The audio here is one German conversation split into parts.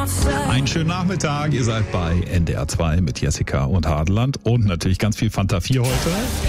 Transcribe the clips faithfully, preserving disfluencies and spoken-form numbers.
Einen schönen Nachmittag, ihr seid bei N D R zwei mit Jessica und Hadeland und natürlich ganz viel Fanta vier heute.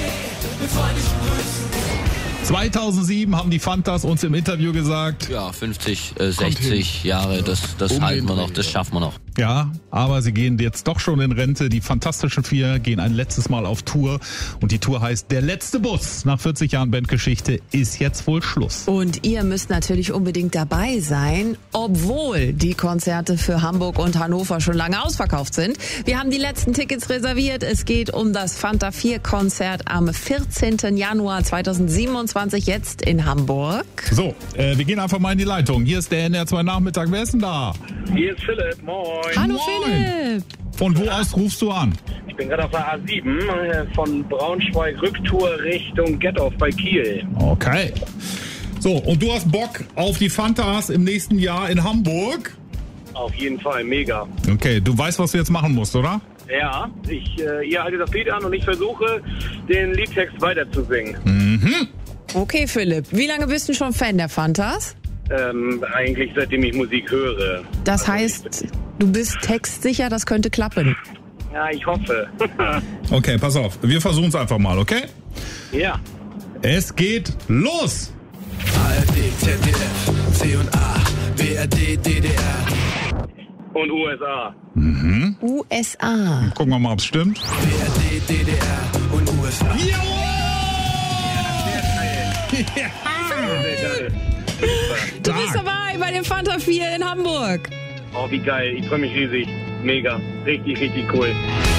zweitausendsieben haben die Fantas uns im Interview gesagt. Ja, fünfzig, äh, sechzig Jahre, das, das Um halten wir den noch, das schaffen wir noch. Ja, aber sie gehen jetzt doch schon in Rente. Die Fantastischen Vier gehen ein letztes Mal auf Tour. Und die Tour heißt Der letzte Bus. Nach vierzig Jahren Bandgeschichte ist jetzt wohl Schluss. Und ihr müsst natürlich unbedingt dabei sein, obwohl die Konzerte für Hamburg und Hannover schon lange ausverkauft sind. Wir haben die letzten Tickets reserviert. Es geht um das Fanta vier Konzert am vierzehnten Januar zweitausendsiebenundzwanzig jetzt in Hamburg. So, äh, wir gehen einfach mal in die Leitung. Hier ist der N D R zwei Nachmittag. Wer ist denn da? Hier ist Philipp, moin. Hallo Moin. Philipp. Von wo aus rufst du an? Ich bin gerade auf der A sieben äh, von Braunschweig Rücktour Richtung Gettorf bei Kiel. Okay. So, und du hast Bock auf die Fantas im nächsten Jahr in Hamburg? Auf jeden Fall, mega. Okay, du weißt, was du jetzt machen musst, oder? Ja, ich, äh, ihr haltet das Lied an und ich versuche, den Liedtext weiterzusingen. Mhm. Okay Philipp, wie lange bist du schon Fan der Fantas? Ähm, eigentlich seitdem ich Musik höre. Das heißt, du bist textsicher, das könnte klappen. Ja, ich hoffe. Okay, pass auf. Wir versuchen es einfach mal, okay? Ja. Es geht los! A R D, Z D F, C und A, B R D, D D R. Und U S A. Mhm. U S A. Gucken wir mal, ob es stimmt. B R D, D D R und U S A. Ja. Du bist dabei bei dem Fanta vier in Hamburg. Oh, wie geil. Ich freue mich riesig. Mega. Richtig, richtig cool.